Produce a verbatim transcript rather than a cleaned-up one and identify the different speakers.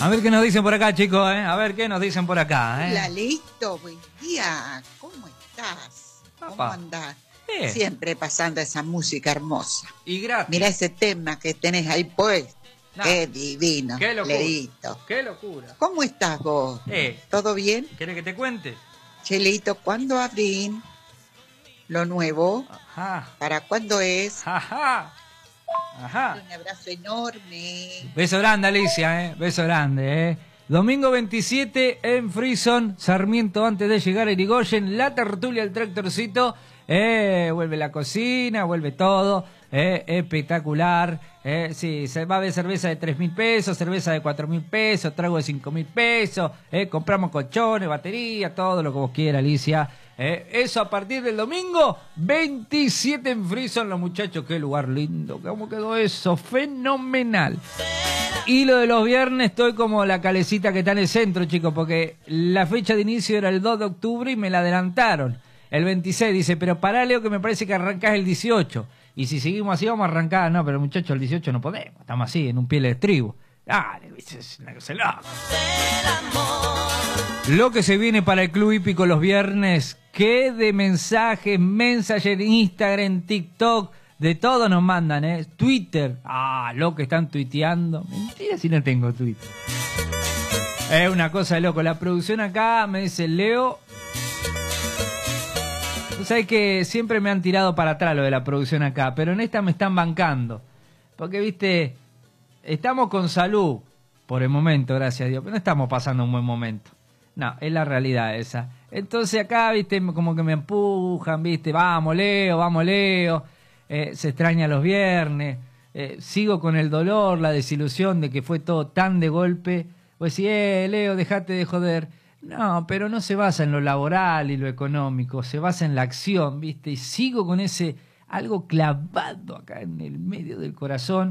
Speaker 1: A ver qué nos dicen por acá, chicos, ¿eh? A ver qué nos dicen por acá, ¿eh?
Speaker 2: Hola, listo, buen día. ¿Cómo estás? ¿Cómo
Speaker 1: Papá.
Speaker 2: andás?
Speaker 1: Eh.
Speaker 2: Siempre pasando esa música hermosa.
Speaker 1: Y gratis.
Speaker 2: Mira ese tema que tenés ahí puesto.
Speaker 1: Nah.
Speaker 2: Qué divino.
Speaker 1: Qué locura.
Speaker 2: Leito.
Speaker 1: Qué locura.
Speaker 2: ¿Cómo estás vos?
Speaker 1: Eh.
Speaker 2: ¿Todo bien?
Speaker 1: ¿Querés que te cuente?
Speaker 2: Chelito, ¿cuándo abrí lo nuevo?
Speaker 1: Ajá.
Speaker 2: ¿Para cuándo es?
Speaker 1: Ajá. Ajá.
Speaker 2: Un abrazo enorme.
Speaker 1: Beso grande, Alicia, ¿eh? Beso grande, ¿eh? Domingo veintisiete en Frison, Sarmiento antes de llegar a Irigoyen, la tertulia del tractorcito, eh, vuelve la cocina, vuelve todo, eh, espectacular, eh, sí, se va a ver cerveza de tres mil pesos, cerveza de cuatro mil pesos, trago de cinco mil pesos, eh, compramos colchones, batería, todo lo que vos quieras, Alicia. Eh, eso a partir del domingo veintisiete en Frison, los muchachos, qué lugar lindo, ¿cómo quedó eso? Fenomenal. Y lo de los viernes estoy como la calecita que está en el centro, chicos, porque la fecha de inicio era el dos de octubre y me la adelantaron. El veintiséis dice, pero pará, Leo, que me parece que arrancás el dieciocho. Y si seguimos así vamos a arrancar. No, pero muchachos, el dieciocho no podemos, estamos así, en un pie de estribo. Dale, es una cosa loca. Lo que se viene para el Club Hípico los viernes, qué de mensajes, Messenger, Instagram, TikTok, de todo nos mandan, ¿eh? Twitter, ah, lo que están tuiteando. Mentira si no tengo Twitter. Es una cosa de loco. La producción acá me dice, Leo, tú sabes que siempre me han tirado para atrás lo de la producción acá, pero en esta me están bancando. Porque, viste, estamos con salud por el momento, gracias a Dios, pero no estamos pasando un buen momento. No, es la realidad esa. Entonces acá, viste, como que me empujan, viste, vamos Leo, vamos Leo. Eh, se extraña los viernes. Eh, sigo con el dolor, la desilusión de que fue todo tan de golpe. Pues sí, eh, Leo, dejate de joder. No, pero no se basa en lo laboral y lo económico, se basa en la acción, viste. Y sigo con ese algo clavado acá en el medio del corazón.